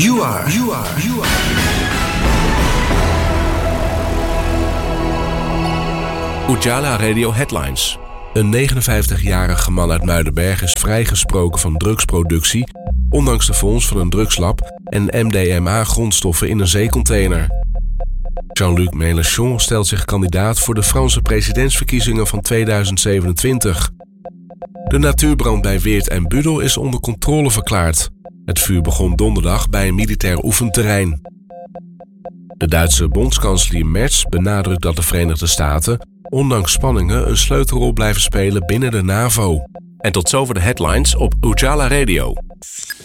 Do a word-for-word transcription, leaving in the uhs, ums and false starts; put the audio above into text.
You are. You are. You are. Ujala Radio Headlines. Een negenenvijftigjarige man uit Muidenberg is vrijgesproken van drugsproductie, ondanks de fonds van een drugslab en M D M A-grondstoffen in een zeecontainer. Jean-Luc Mélenchon stelt zich kandidaat voor de Franse presidentsverkiezingen van tweeduizend zevenentwintig. De natuurbrand bij Weert en Budel is onder controle verklaard. Het vuur begon donderdag bij een militair oefenterrein. De Duitse bondskanselier Merz benadrukt dat de Verenigde Staten, ondanks spanningen, een sleutelrol blijven spelen binnen de NAVO. En tot zover de headlines op Ujala Radio.